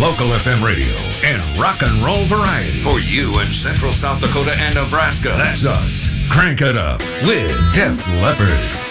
local FM radio, and rock and roll variety. For you in Central South Dakota and Nebraska, that's us. Crank it up with Def Leppard.